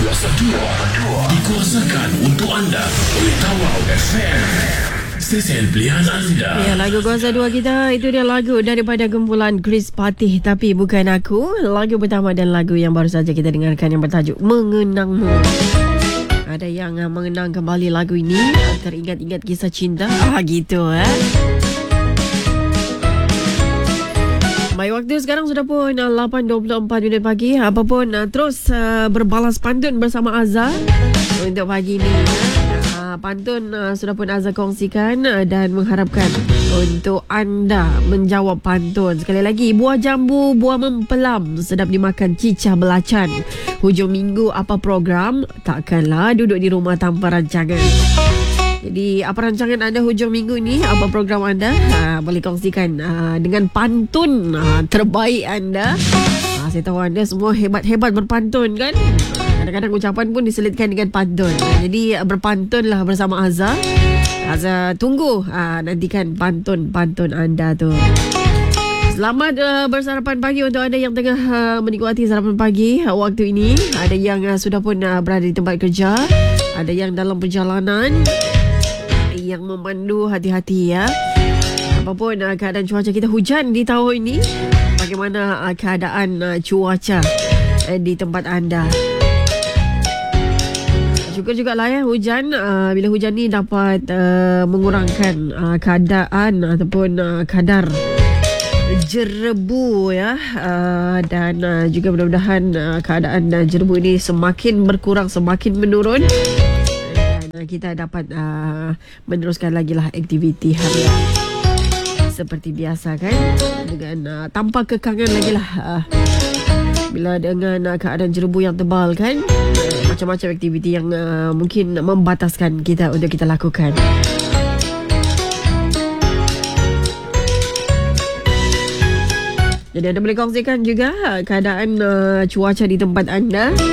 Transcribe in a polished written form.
Dikuasakan untuk anda oleh Tawau FM, stesen pilihan anda. Ya, lagu Kuasa 2 kita itu dia lagu daripada kumpulan Chris Patih, Tapi Bukan Aku. Lagu pertama dan lagu yang baru saja kita dengarkan yang bertajuk Mengenangmu. Ada yang mengenang kembali lagu ini, teringat-ingat kisah cinta. Gitu Baik, waktu sekarang sudah pun 8.24 pagi. Apapun terus berbalas pantun bersama Azhar untuk pagi ini. Pantun sudah pun Azhar kongsikan dan mengharapkan untuk anda menjawab pantun. Sekali lagi, buah jambu, buah mempelam, sedap dimakan cicah belacan. Hujung minggu apa program? Takkanlah duduk di rumah tanpa rancangan. Jadi apa rancangan anda hujung minggu ni? Apa program anda? Boleh kongsikan dengan pantun terbaik anda. Saya tahu anda semua hebat-hebat berpantun kan? Kadang-kadang ucapan pun diselitkan dengan pantun. Jadi berpantunlah bersama Azhar. Azhar tunggu nantikan pantun-pantun anda tu. Selamat bersarapan pagi untuk anda yang tengah menikmati sarapan pagi waktu ini. Ada yang sudah pun berada di tempat kerja. Ada yang dalam perjalanan. Yang memandu, hati-hati ya. Apapun keadaan cuaca kita, hujan di tahun ini. Bagaimana keadaan cuaca di tempat anda? Syukur jugalah ya hujan. Bila hujan ni dapat mengurangkan keadaan ataupun kadar jerebu ya. Dan juga mudah-mudahan keadaan jerebu ini semakin berkurang, semakin menurun. Kita dapat meneruskan lagi lah aktiviti harian seperti biasa kan, dengan tanpa kekangan lagi lah bila dengan keadaan jerebu yang tebal kan, macam-macam aktiviti yang mungkin membataskan kita untuk kita lakukan. Jadi anda boleh kongsikan juga keadaan cuaca di tempat anda.